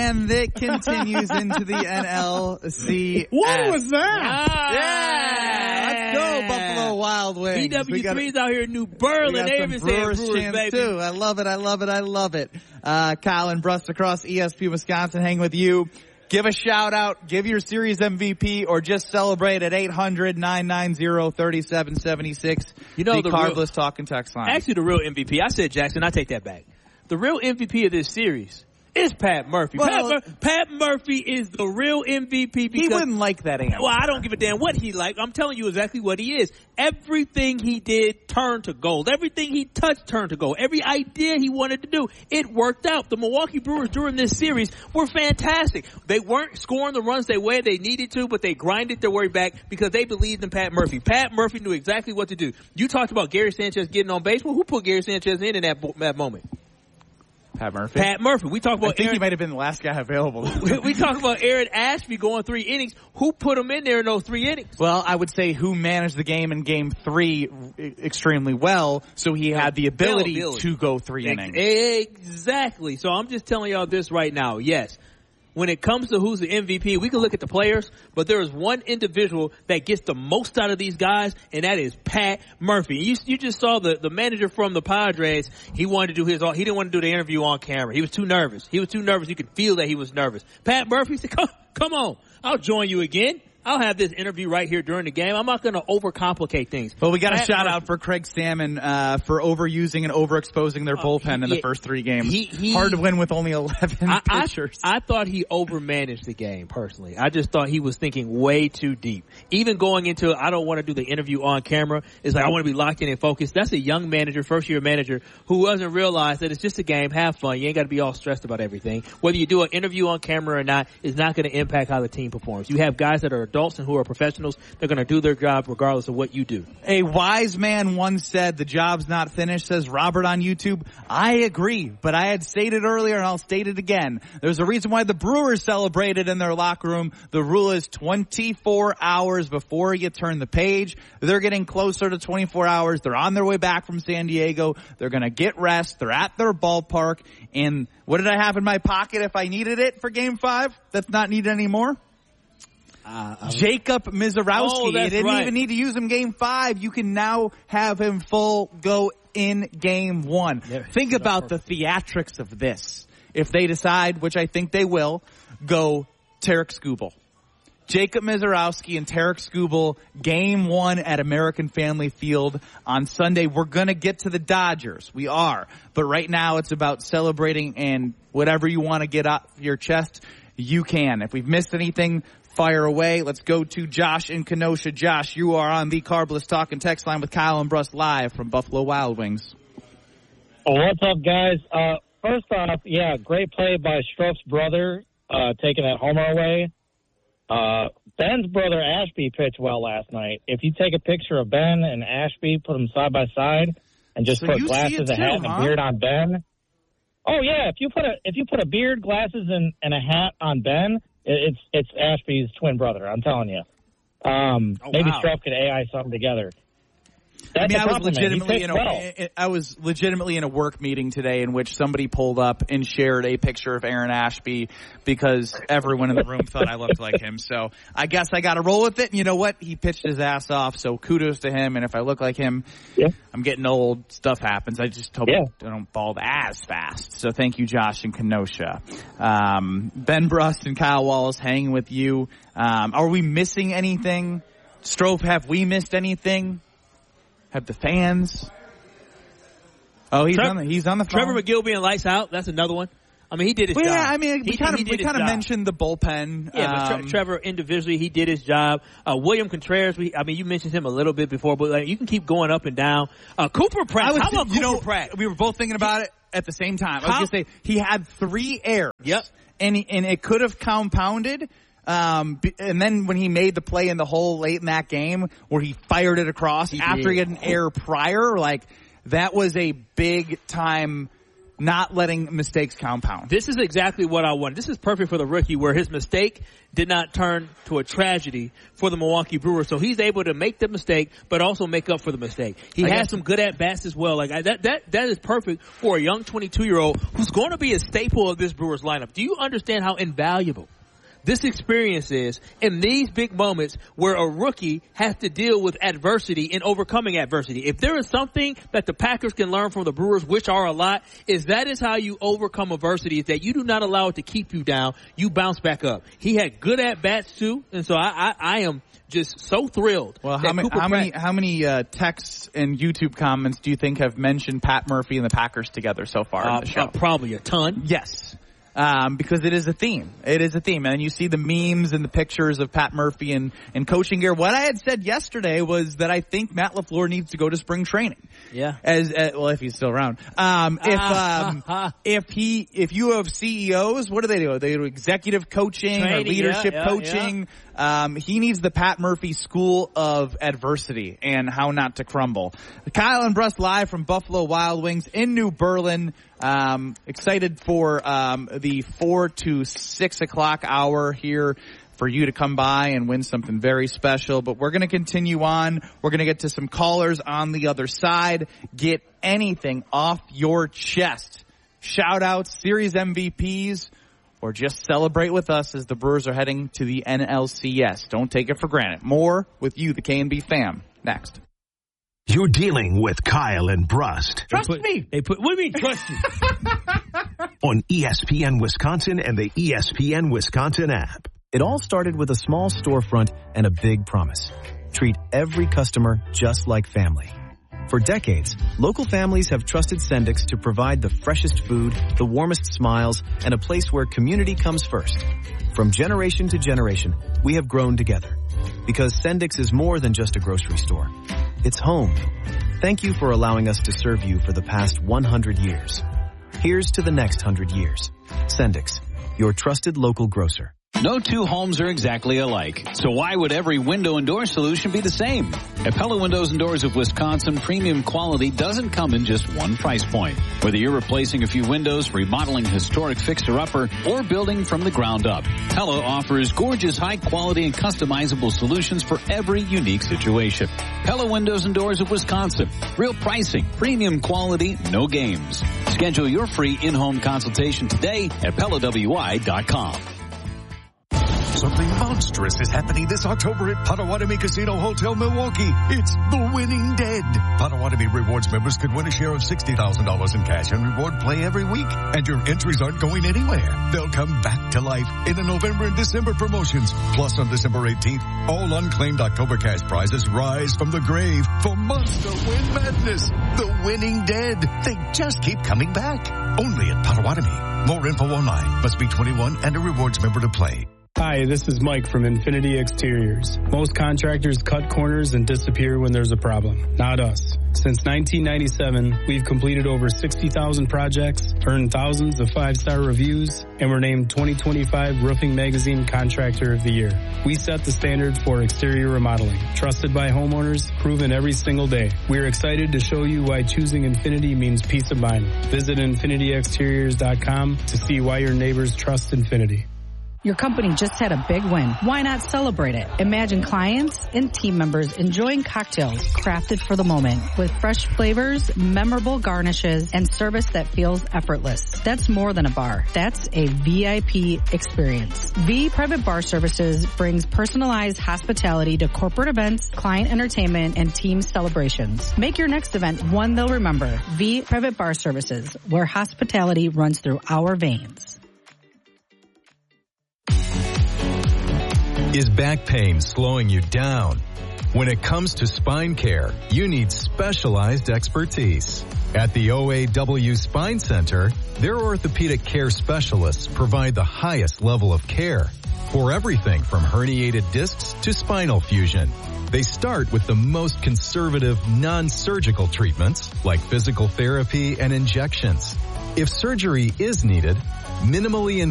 And it continues into the NLCS. What was that? Yeah! Let's go, Buffalo Wild Wings. BW3's out here in New Berlin. They even saying Brewers, baby. Too. I love it. Kyle and Brust across ESP Wisconsin hang with you. Give a shout out, give your series MVP, or just celebrate at 800-990-3776. You know, the Carbless Talking Text line. Actually, the real MVP, I said Jackson, I take that back. The real MVP of this series is Pat Murphy. Well, Pat Murphy is the real MVP because he wouldn't like that answer. Well, I don't give a damn what he liked. I'm telling you exactly what he is. Everything he did turned to gold. Everything he touched turned to gold. Every idea he wanted to do, it worked out. The Milwaukee Brewers during this series were fantastic. They weren't scoring the runs they needed to, but they grinded their way back because they believed in Pat Murphy. Pat Murphy knew exactly what to do. You talked about Gary Sanchez getting on base. Well, who put Gary Sanchez in that moment? Pat Murphy. We talked about I think he might have been the last guy available. We talked about Aaron Ashby going 3 innings. Who put him in there in those 3 innings? Well, I would say who managed the game in Game 3 extremely well, so he had the ability to go 3 innings. Exactly. So I'm just telling y'all this right now. Yes. When it comes to who's the MVP, we can look at the players, but there is one individual that gets the most out of these guys, and that is Pat Murphy. You just saw the manager from the Padres. He didn't want to do the interview on camera. He was too nervous. You could feel that he was nervous. Pat Murphy said, come on. I'll join you again. I'll have this interview right here during the game. I'm not going to overcomplicate things. Well, we got a shout out for Craig Salmon for overusing and overexposing their bullpen in the first 3 games. Hard to win with only 11 pitchers. I thought he overmanaged the game, personally. I just thought he was thinking way too deep. Even going into, I don't want to do the interview on camera. It's like, I want to be locked in and focused. That's a young manager, first-year manager, who doesn't realize that it's just a game. Have fun. You ain't got to be all stressed about everything. Whether you do an interview on camera or not is not going to impact how the team performs. You have guys that are adults and who are professionals. They're going to do their job regardless of what you do. A wise man once said, the job's not finished, says Robert on YouTube. I agree, but I had stated earlier and I'll state it again. There's a reason why the Brewers celebrated in their locker room. The rule is 24 hours before you turn the page. They're getting closer to 24 hours. They're on their way back from San Diego. They're going to get rest. They're at their ballpark. And what did I have in my pocket if I needed it for Game 5? That's not needed anymore. Jacob Mizorowski. You didn't even need to use him Game 5. You can now have him full go in Game 1. Yeah, think about the theatrics of this. If they decide, which I think they will, go Tarek Skubal. Jacob Mizorowski and Tarek Skubal, Game 1 at American Family Field on Sunday. We're going to get to the Dodgers. We are. But right now it's about celebrating, and whatever you want to get off your chest, you can. If we've missed anything, fire away. Let's go to Josh in Kenosha. Josh, you are on the Carbless Talking Text line with Kyle and Brust live from Buffalo Wild Wings. What's up, guys? First off, great play by Strouf's brother, taking that homer away. Ben's brother, Ashby, pitched well last night. If you take a picture of Ben and Ashby, put them side by side, and just put glasses, a hat, and a beard on Ben. Oh, yeah, if you put a beard, glasses, and a hat on Ben, it's Ashby's twin brother, I'm telling you. Maybe Strouf could AI something together. I mean, I was legitimately in a work meeting today in which somebody pulled up and shared a picture of Aaron Ashby because everyone in the room thought I looked like him. So I guess I got to roll with it. And you know what? He pitched his ass off. So kudos to him. And if I look like him, I'm getting old. Stuff happens. I just hope I don't bald as fast. So thank you, Josh in Kenosha. Ben Brust and Kyle Wallace hanging with you. Are we missing anything? Strouf, have we missed anything? Have the fans? Oh, he's on the phone. Trevor McGill being lights out. That's another one. I mean, he did his job. Yeah, I mean, we kind of mentioned the bullpen. Yeah, but Trevor individually, he did his job. William Contreras, you mentioned him a little bit before, but you can keep going up and down. Cooper Pratt. How about Cooper Pratt? We were both thinking about it at the same time. I was going to say, he had 3 errors. Yep. And it could have compounded. And then when he made the play in the hole late in that game where he fired it across after he had an error prior, that was a big time not letting mistakes compound. This is exactly what I want. This is perfect for the rookie, where his mistake did not turn to a tragedy for the Milwaukee Brewers. So he's able to make the mistake, but also make up for the mistake. He has some good at-bats as well. Like that is perfect for a young 22-year-old who's going to be a staple of this Brewers lineup. Do you understand how invaluable this experience is in these big moments where a rookie has to deal with adversity and overcoming adversity? If there is something that the Packers can learn from the Brewers, which are a lot, that is how you overcome adversity, is that you do not allow it to keep you down. You bounce back up. He had good at-bats too, and so I am just so thrilled. Well, how many texts and YouTube comments do you think have mentioned Pat Murphy and the Packers together so far in the show? Probably a ton. Yes. Because it is a theme. It is a theme. And you see the memes and the pictures of Pat Murphy in coaching gear. What I had said yesterday was that I think Matt LaFleur needs to go to spring training. Yeah. If he's still around. If you have CEOs, what do? They do executive coaching or leadership coaching. Yeah. He needs the Pat Murphy school of adversity and how not to crumble. Kyle and Bruss live from Buffalo Wild Wings in New Berlin. Excited for the 4 to 6 o'clock hour here for you to come by and win something very special. But we're going to continue on. We're going to get to some callers on the other side. Get anything off your chest. Shout outs, series MVPs, or just celebrate with us as the Brewers are heading to the NLCS. Don't take it for granted. More with you, the K&B fam, next. You're dealing with Kyle and Brust. Trust me. What do you mean, trust you? On ESPN Wisconsin and the ESPN Wisconsin app. It all started with a small storefront and a big promise. Treat every customer just like family. For decades, local families have trusted Sendix to provide the freshest food, the warmest smiles, and a place where community comes first. From generation to generation, we have grown together. Because Sendix is more than just a grocery store. It's home. Thank you for allowing us to serve you for the past 100 years. Here's to the next 100 years. Sendix, your trusted local grocer. No two homes are exactly alike, so why would every window and door solution be the same? At Pella Windows and Doors of Wisconsin, premium quality doesn't come in just one price point. Whether you're replacing a few windows, remodeling a historic fixer-upper, or building from the ground up, Pella offers gorgeous, high-quality, and customizable solutions for every unique situation. Pella Windows and Doors of Wisconsin. Real pricing, premium quality, no games. Schedule your free in-home consultation today at PellaWI.com. Something monstrous is happening this October at Potawatomi Casino Hotel Milwaukee. It's the Winning Dead. Potawatomi Rewards members could win a share of $60,000 in cash and reward play every week. And your entries aren't going anywhere. They'll come back to life in the November and December promotions. Plus, on December 18th, all unclaimed October cash prizes rise from the grave for Monster Win Madness. The Winning Dead. They just keep coming back. Only at Potawatomi. More info online. Must be 21 and a rewards member to play. Hi, this is Mike from Infinity Exteriors. Most contractors cut corners and disappear when there's a problem. Not us. Since 1997, we've completed over 60,000 projects, earned thousands of 5-star reviews, and were named 2025 Roofing Magazine Contractor of the Year. We set the standard for exterior remodeling. Trusted by homeowners, proven every single day. We're excited to show you why choosing Infinity means peace of mind. Visit infinityexteriors.com to see why your neighbors trust Infinity. Your company just had a big win. Why not celebrate it? Imagine clients and team members enjoying cocktails crafted for the moment with fresh flavors, memorable garnishes, and service that feels effortless. That's more than a bar. That's a VIP experience. V Private Bar Services brings personalized hospitality to corporate events, client entertainment, and team celebrations. Make your next event one they'll remember. V Private Bar Services, where hospitality runs through our veins. Is back pain slowing you down? When it comes to spine care, you need specialized expertise. At the OAW Spine Center, their orthopedic care specialists provide the highest level of care for everything from herniated discs to spinal fusion. They start with the most conservative, non-surgical treatments like physical therapy and injections. If surgery is needed, minimally